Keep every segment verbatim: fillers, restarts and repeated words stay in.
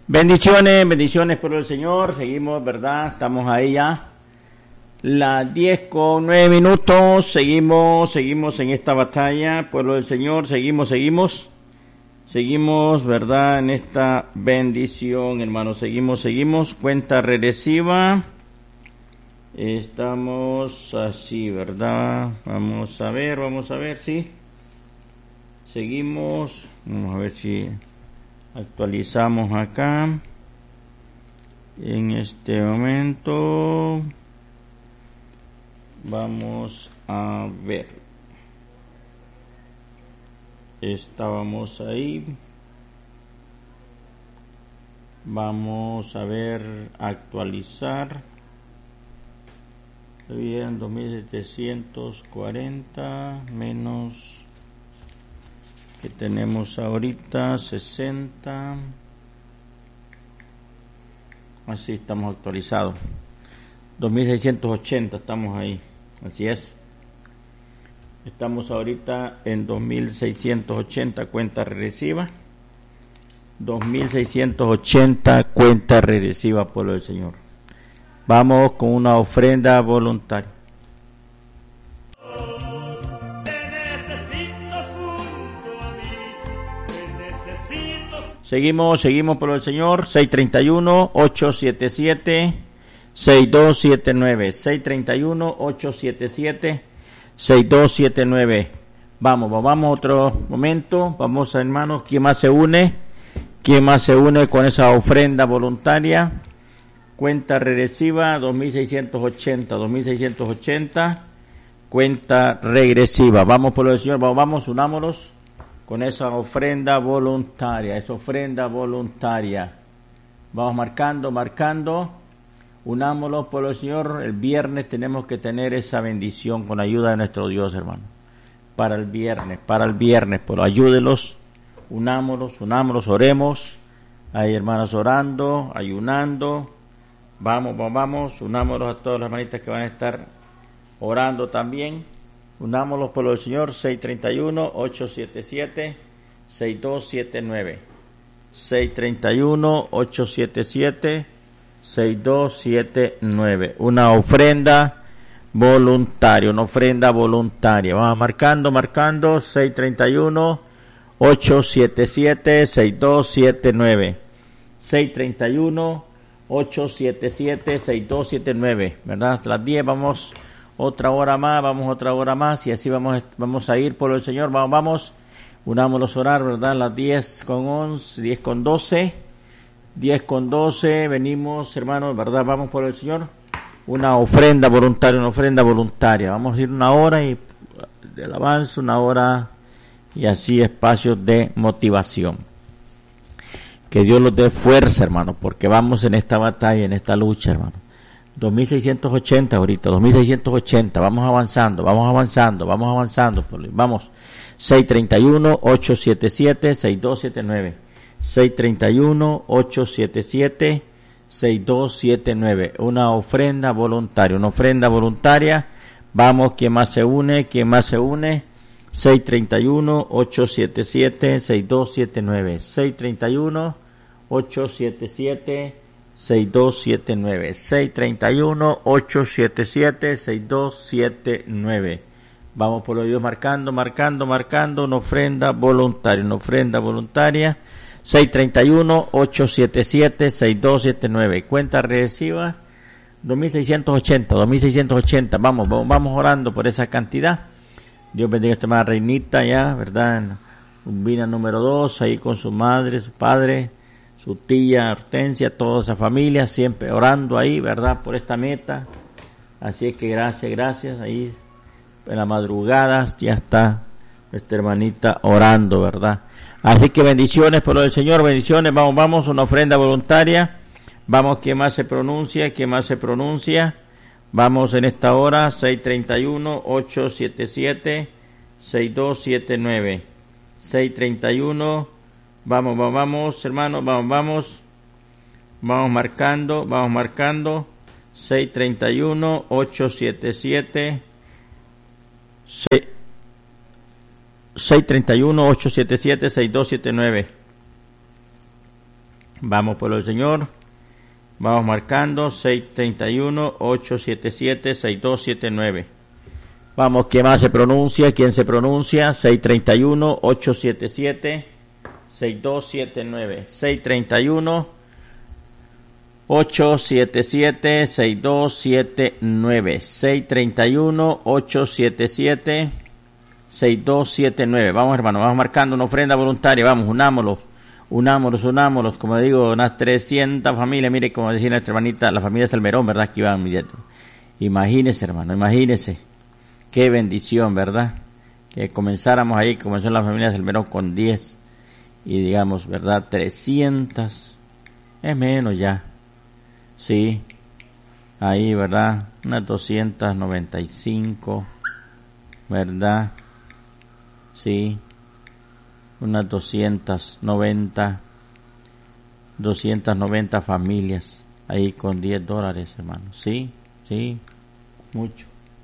Bendiciones, bendiciones por el Señor. Seguimos, ¿verdad? Estamos ahí ya. Las diez con nueve minutos. Seguimos, seguimos en esta batalla. Pueblo del Señor, seguimos, seguimos. Seguimos, ¿verdad? En esta bendición, hermanos. Seguimos, seguimos. Cuenta regresiva. Estamos así, ¿verdad? Vamos a ver, vamos a ver, sí. Seguimos. Vamos a ver si actualizamos acá. En este momento vamos a ver. Estábamos ahí. Vamos a ver, actualizar. Bien, dos mil setecientos cuarenta menos que tenemos ahorita sesenta. Así estamos actualizados. dos mil seiscientos ochenta estamos ahí. Así es. Estamos ahorita en dos mil seiscientos ochenta cuenta regresiva. dos mil seiscientos ochenta cuenta regresiva, pueblo del Señor. Vamos con una ofrenda voluntaria. Seguimos, seguimos por el Señor. seis tres uno, ocho siete siete, seis dos siete nueve. seis tres uno, ocho siete siete, seis dos siete nueve. Vamos, vamos otro momento. Vamos, hermanos. ¿Quién más se une? ¿Quién más se une con esa ofrenda voluntaria? Cuenta regresiva dos mil seiscientos ochenta. dos mil seiscientos ochenta. Cuenta regresiva. Vamos por el Señor. Vamos, vamos, unámonos con esa ofrenda voluntaria, esa ofrenda voluntaria. Vamos marcando, marcando, unámonos por el Señor. El viernes tenemos que tener esa bendición con ayuda de nuestro Dios, hermano. Para el viernes, para el viernes, pero ayúdelos, unámonos, unámonos, oremos. Hay hermanos orando, ayunando. Vamos, vamos, vamos, unámonos a todas las hermanitas que van a estar orando también. Unámoslos por el Señor. Seis tres uno, ocho siete siete, seis dos siete nueve. seis tres uno, ocho siete siete, seis dos siete nueve. Una ofrenda voluntaria, una ofrenda voluntaria. Vamos marcando, marcando. seis tres uno, ocho siete siete, seis dos siete nueve. seis tres uno, ocho siete siete, seis dos siete nueve. ¿Verdad? Hasta las diez vamos. Otra hora más, vamos otra hora más, y así vamos vamos a ir por el Señor. Vamos, vamos, unámonos a orar, ¿verdad? Las diez con once, diez con doce, diez con doce, venimos, hermanos, ¿verdad? Vamos por el Señor. Una ofrenda voluntaria, una ofrenda voluntaria. Vamos a ir una hora y de alabanza, una hora, y así espacios de motivación. Que Dios los dé fuerza, hermanos, porque vamos en esta batalla, en esta lucha, hermanos. dos mil seiscientos ochenta ahorita, dos mil seiscientos ochenta, vamos avanzando, vamos avanzando, vamos avanzando, vamos, seis tres uno, ocho siete siete, seis dos siete nueve, seis tres uno, ocho siete siete, seis dos siete nueve, una ofrenda voluntaria, una ofrenda voluntaria. Vamos, ¿quién más se une? ¿Quién más se une? seis tres uno, ocho siete siete, seis dos siete nueve, seis tres uno, ocho siete siete, seis dos siete nueve, seis tres uno, ocho siete siete, seis dos siete nueve. Vamos por los Dios marcando, marcando, marcando, una ofrenda voluntaria, una ofrenda voluntaria. seis tres uno, ocho siete siete, seis dos siete nueve. Cuenta regresiva dos mil seiscientos ochenta, dos mil seiscientos ochenta. Vamos, vamos, vamos orando por esa cantidad. Dios bendiga a esta hermana Reinita ya, ¿verdad? Umbina número dos, ahí con su madre, su padre, su tía Hortensia, toda esa familia, siempre orando ahí, ¿verdad? Por esta meta. Así es que gracias, gracias. Ahí en la madrugada ya está nuestra hermanita orando, ¿verdad? Así que bendiciones por lo del Señor, bendiciones. Vamos, vamos, una ofrenda voluntaria. Vamos, ¿quién más se pronuncia? ¿Quién más se pronuncia? Vamos en esta hora, seis tres uno, ocho siete siete, seis dos siete nueve. seis tres uno, vamos, vamos, vamos, hermanos, vamos, vamos. Vamos marcando, vamos marcando. seis tres uno, ocho siete siete, seis tres uno, ocho siete siete, seis dos siete nueve. Vamos por el Señor. Vamos marcando seis treinta y uno, ocho siete siete, seis dos siete nueve. Vamos, ¿quién más se pronuncia? ¿Quién se pronuncia? seis treinta y uno, ocho siete siete, seis dos siete nueve. seis treinta y uno, ocho siete siete, seis dos siete nueve. seis treinta y uno, ocho siete siete, seis dos siete nueve. Vamos, hermano, vamos marcando una ofrenda voluntaria. Vamos, unámoslo. Unámonos, unámonos, como digo, unas trescientas familias, mire, como decía nuestra hermanita, la familia Salmerón, ¿verdad? Que iban, imagínese, hermano, imagínese, qué bendición, ¿verdad? Que comenzáramos ahí, comenzó la familia Salmerón con diez, y digamos, ¿verdad? trescientas, es menos ya, sí, ahí, ¿verdad? Unas doscientas noventa y cinco, ¿verdad? Sí. Unas doscientas noventa, doscientas noventa familias, ahí con diez dólares, hermano. Sí, sí, mucho.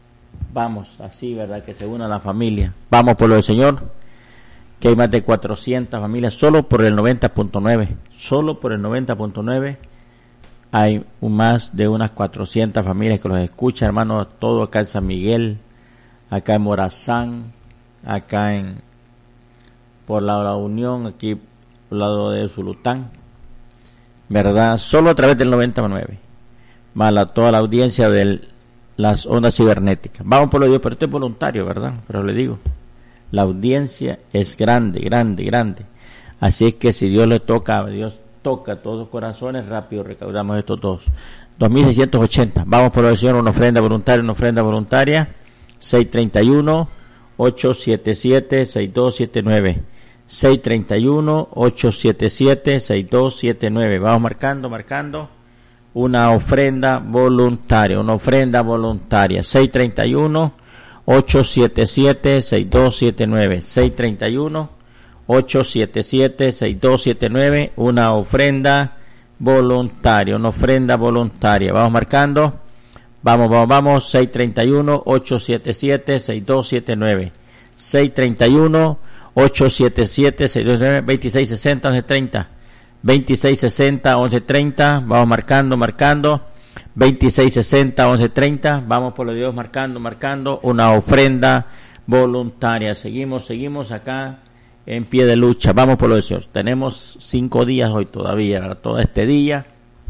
Vamos, así, ¿verdad? Que se una la familia. Vamos por lo del Señor, que hay más de cuatrocientas familias, solo por el noventa punto nueve. Solo por el noventa punto nueve hay más de unas cuatrocientas familias que los escuchan, hermano, todo acá en San Miguel, acá en Morazán, acá en... por la, la Unión, aquí por el lado de Zulután, ¿verdad? Solo a través del noventa punto nueve, más la, toda la audiencia de las ondas cibernéticas. Vamos por lo Dios, pero esto es voluntario, ¿verdad? Pero le digo, la audiencia es grande, grande, grande. Así es que si Dios le toca, Dios toca todos los corazones, rápido recaudamos estos dos. dos mil seiscientos ochenta. Vamos por lo del Señor, una ofrenda voluntaria, una ofrenda voluntaria. seis treinta y uno, ocho siete siete, seis dos siete nueve. seis treinta y uno, ocho siete siete, seis dos siete nueve. Vamos marcando, marcando una ofrenda voluntaria, una ofrenda voluntaria. seis treinta y uno, ocho siete siete, seis dos siete nueve. seis treinta y uno, ocho siete siete, seis dos siete nueve. Una ofrenda voluntaria, una ofrenda voluntaria. Vamos marcando. Vamos, vamos, vamos. seis treinta y uno, ocho siete siete, seis dos siete nueve. seis treinta y uno, ocho siete siete, seis dos nueve, veintiséis sesenta, once treinta. veintiséis sesenta, once treinta. Vamos marcando, marcando. veintiséis sesenta, once treinta. Vamos por lo de Dios, marcando, marcando. Una ofrenda voluntaria. Seguimos, seguimos acá en pie de lucha. Vamos por lo de Dios. Tenemos cinco días hoy todavía, ¿verdad? Todo este día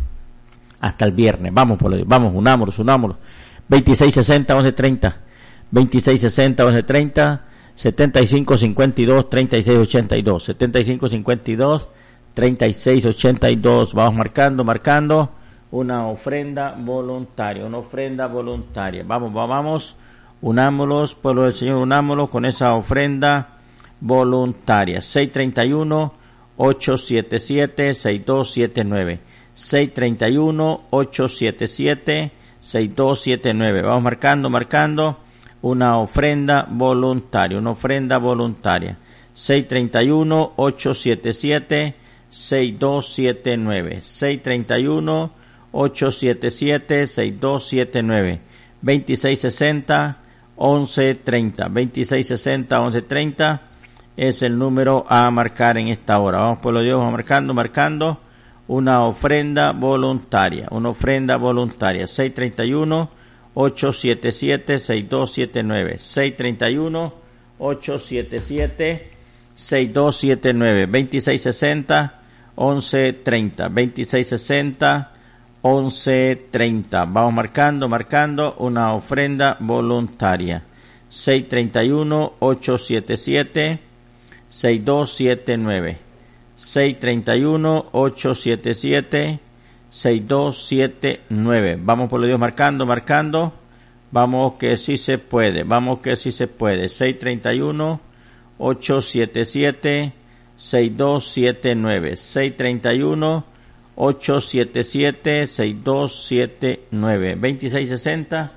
hasta el viernes. Vamos por lo de Dios. Vamos, unámonos, unámonos. veintiséis sesenta, once treinta. veintiséis sesenta, once treinta. setenta y cinco cincuenta y dos, treinta y seis ochenta y dos. setenta y cinco cincuenta y dos, treinta y seis ochenta y dos. Vamos marcando, marcando. Una ofrenda voluntaria, una ofrenda voluntaria. Vamos, vamos. Unámonos, pueblo del Señor, unámonos con esa ofrenda voluntaria. seis treinta y uno, ocho siete siete, seis dos siete nueve. seis treinta y uno, ocho siete siete, seis dos siete nueve. Vamos marcando, marcando. Una ofrenda voluntaria, una ofrenda voluntaria. seis treinta y uno, ocho siete siete, seis dos siete nueve. seis treinta y uno, ocho siete siete, seis dos siete nueve. veintiséis sesenta, once treinta. veintiséis sesenta, once treinta es el número a marcar en esta hora. Vamos por lo Dios, vamos marcando, marcando. Una ofrenda voluntaria, una ofrenda voluntaria. seis treinta y uno, ocho siete siete, seis dos siete nueve. seis treinta y uno, ocho siete siete, seis dos siete nueve. veintiséis sesenta, once treinta. veintiséis sesenta, once treinta. Vamos marcando, marcando una ofrenda voluntaria. seis treinta y uno, ocho siete siete, seis dos siete nueve. seis treinta y uno, ocho siete siete, seis dos siete nueve. Vamos por lo Dios, marcando, marcando. Vamos que sí se puede, vamos que sí se puede. seis treinta y uno, ocho siete siete, seis dos siete nueve. seis treinta y uno, ocho siete siete, seis dos siete nueve. veintiséis sesenta,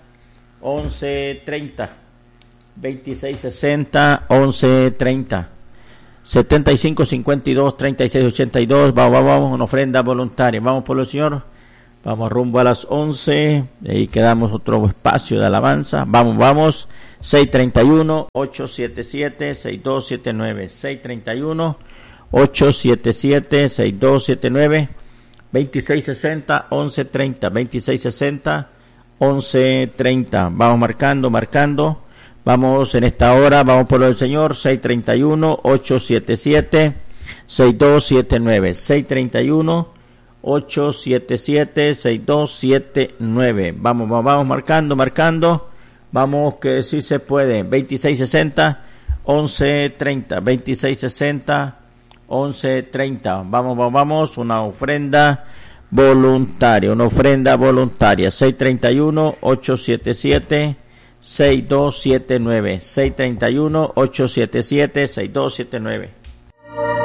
once treinta. veintiséis sesenta, once treinta. setenta y cinco cincuenta y dos, treinta y seis ochenta y dos. Vamos, vamos, vamos, una ofrenda voluntaria. Vamos por el Señor. Vamos rumbo a las once. Ahí quedamos otro espacio de alabanza. Vamos, vamos. seis treinta y uno, ocho siete siete, seis dos siete nueve. seis treinta y uno, ocho siete siete, seis dos siete nueve, veintiséis sesenta, once treinta, veintiséis sesenta, once treinta. Vamos marcando, marcando. Vamos en esta hora, vamos por lo del Señor, seis treinta y uno, ocho siete siete, seis dos siete nueve, seis treinta y uno, ocho siete siete, seis dos siete nueve. Vamos, vamos, vamos marcando, marcando. Vamos que sí se puede. veintiséis sesenta, once treinta, veintiséis sesenta, once treinta. Vamos, vamos, vamos. Una ofrenda voluntaria, una ofrenda voluntaria. seis treinta y uno, ocho siete siete, seis dos siete nueve. seis treinta y uno, ocho siete siete, seis dos siete nueve.